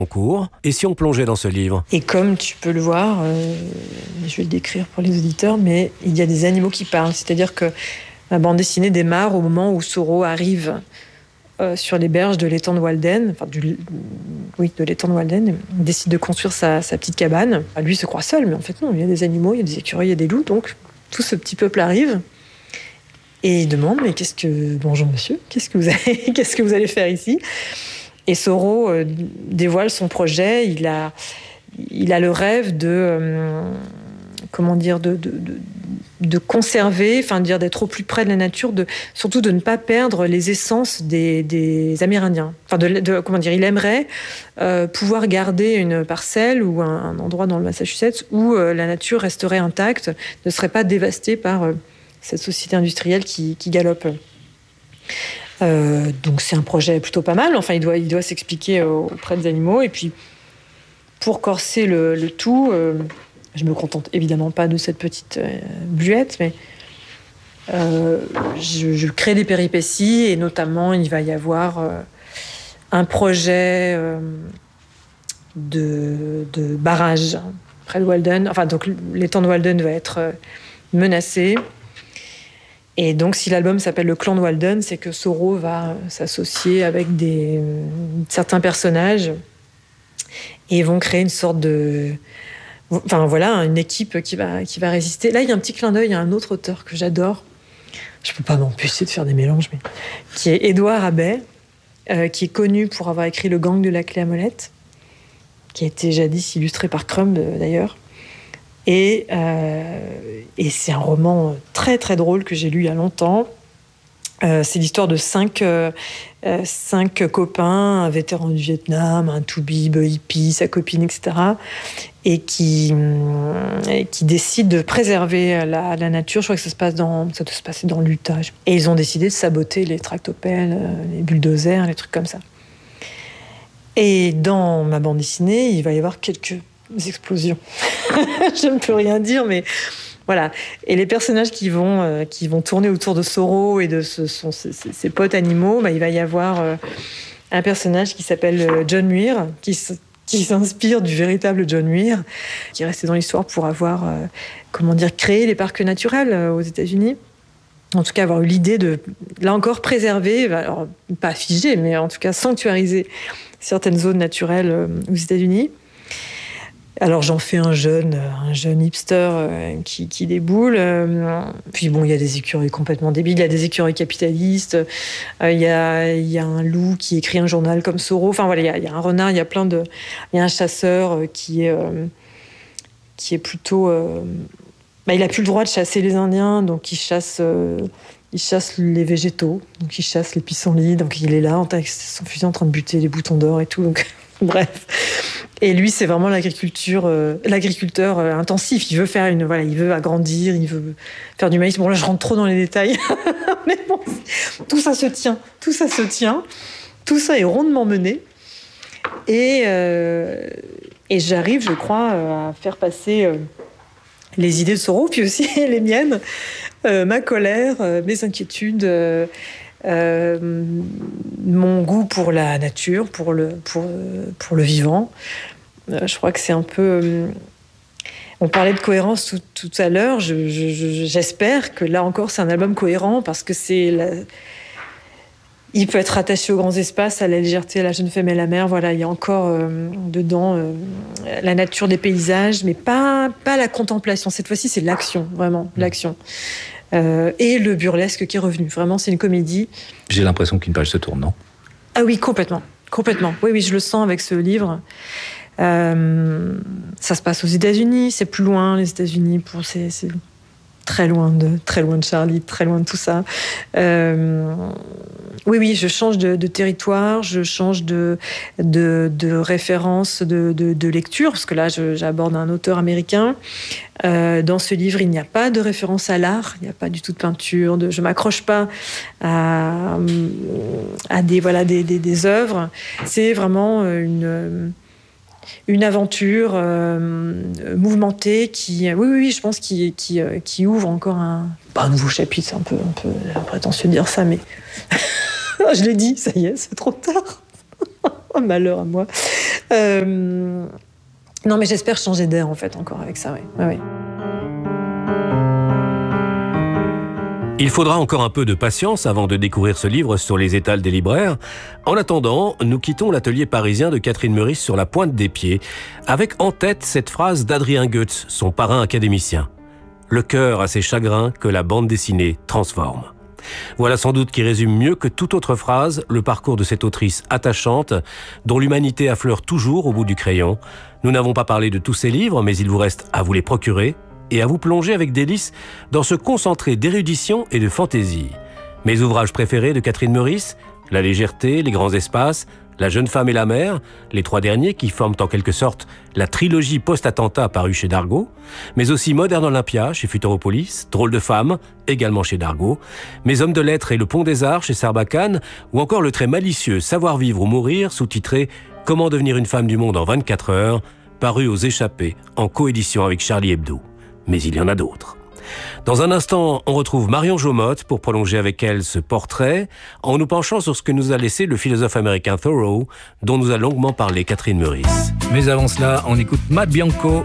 cours. Et si on plongeait dans ce livre? Et comme tu peux le voir, je vais le décrire pour les auditeurs, mais il y a des animaux qui parlent. C'est-à-dire que ma bande dessinée démarre au moment où Soro arrive sur les berges de l'étang de Walden, de l'étang de Walden. Il décide de construire sa petite cabane. Lui se croit seul, mais en fait non, il y a des animaux, il y a des écureuils, il y a des loups, donc tout ce petit peuple arrive. Et il demande, mais bonjour monsieur, qu'est-ce que vous allez faire ici? Et Soro dévoile son projet. Il a le rêve de conserver, d'être au plus près de la nature, surtout de ne pas perdre les essences des Amérindiens. Il aimerait pouvoir garder une parcelle ou un endroit dans le Massachusetts où la nature resterait intacte, ne serait pas dévastée par cette société industrielle qui galope. Donc c'est un projet plutôt pas mal. Enfin, il doit s'expliquer auprès des animaux. Et puis, pour corser le tout, je me contente évidemment pas de cette petite bluette, mais je crée des péripéties. Et notamment, il va y avoir un projet de barrage près de Walden. Enfin, donc l'étang de Walden va être menacé. Et donc, si l'album s'appelle Le Clan de Walden, c'est que Soro va s'associer avec certains personnages et vont créer une sorte une équipe qui va résister. Là, il y a un petit clin d'œil à un autre auteur que j'adore. Je peux pas m'empêcher de faire des mélanges, mais qui est Édouard Abbey, qui est connu pour avoir écrit Le Gang de la Clé à Molette, qui a été jadis illustré par Crumb d'ailleurs. Et c'est un roman très très drôle que j'ai lu il y a longtemps. C'est l'histoire de cinq copains, un vétéran du Vietnam, un toubib, hippie, sa copine, etc. Et qui décident de préserver la nature. Je crois que ça doit se passer dans l'Utah. Et ils ont décidé de saboter les tractopelles, les bulldozers, les trucs comme ça. Et dans ma bande dessinée, il va y avoir quelques explosions. Je ne peux rien dire, mais voilà. Et les personnages qui vont tourner autour de Soro et de ses potes animaux, il va y avoir un personnage qui s'appelle John Muir, qui s'inspire du véritable John Muir, qui est resté dans l'histoire pour avoir créé les parcs naturels aux États-Unis. En tout cas, avoir eu l'idée de, là encore, préserver, alors pas figer, mais en tout cas sanctuariser certaines zones naturelles aux États-Unis. Alors j'en fais un jeune hipster qui déboule. Puis bon, il y a des écureuils complètement débiles, il y a des écureuils capitalistes, il y a un loup qui écrit un journal comme Soro. Enfin voilà, il y a un renard, il y a un chasseur qui est plutôt... il a plus le droit de chasser les Indiens, donc il chasse les végétaux, donc il chasse les pissenlits, donc il est là avec son fusil en train de buter les boutons d'or et tout. Donc bref. Et lui, c'est vraiment l'agriculteur intensif. Il veut agrandir, il veut faire du maïs. Bon, là, je rentre trop dans les détails. Mais bon, tout ça se tient. Tout ça est rondement mené. Et j'arrive, je crois, à faire passer les idées de Soro, puis aussi les miennes, ma colère, mes inquiétudes, mon goût pour la nature, pour le vivant. Je crois que c'est un peu... On parlait de cohérence tout à l'heure. J'espère que là encore, c'est un album cohérent parce que il peut être attaché aux grands espaces, à la légèreté, à la jeune femme et la mer. Voilà, il y a encore dedans la nature des paysages, mais pas la contemplation. Cette fois-ci, c'est l'action, vraiment, l'action. Et le burlesque qui est revenu. Vraiment, c'est une comédie. J'ai l'impression qu'une page se tourne, non? Ah oui, complètement. Oui, je le sens avec ce livre. Ça se passe aux États-Unis, c'est plus loin, les États-Unis, c'est très loin de Charlie, très loin de tout ça. Oui, je change de territoire, je change de référence, de lecture, parce que là, j'aborde un auteur américain. Dans ce livre, il n'y a pas de référence à l'art, il n'y a pas du tout de peinture, je m'accroche pas à des œuvres. C'est vraiment une aventure mouvementée qui, je pense, qui ouvre encore un nouveau chapitre. C'est un peu prétentieux de dire ça, mais je l'ai dit, ça y est, c'est trop tard. Malheur à moi. Non, mais j'espère changer d'air, en fait, encore avec ça, oui. Ouais. Il faudra encore un peu de patience avant de découvrir ce livre sur les étals des libraires. En attendant, nous quittons l'atelier parisien de Catherine Meurice sur la pointe des pieds, avec en tête cette phrase d'Adrien Goetz, son parrain académicien. « Le cœur a ses chagrins que la bande dessinée transforme ». Voilà sans doute qui résume mieux que toute autre phrase le parcours de cette autrice attachante, dont l'humanité affleure toujours au bout du crayon. Nous n'avons pas parlé de tous ses livres, mais il vous reste à vous les procurer et à vous plonger avec délice dans ce concentré d'érudition et de fantaisie. Mes ouvrages préférés de Catherine Meurice, La légèreté, Les grands espaces, La jeune femme et la mer, les 3 derniers qui forment en quelque sorte la trilogie post-attentat parue chez Dargaud, mais aussi Modern Olympia chez Futuropolis, Drôle de femme, également chez Dargaud, Mes hommes de lettres et Le pont des arts chez Sarbacane, ou encore le très malicieux Savoir vivre ou mourir, sous-titré Comment devenir une femme du monde en 24 heures, paru aux Échappés en coédition avec Charlie Hebdo. Mais il y en a d'autres. Dans un instant, on retrouve Marion Jomotte pour prolonger avec elle ce portrait en nous penchant sur ce que nous a laissé le philosophe américain Thoreau, dont nous a longuement parlé Catherine Meurice. Mais avant cela, on écoute Matt Bianco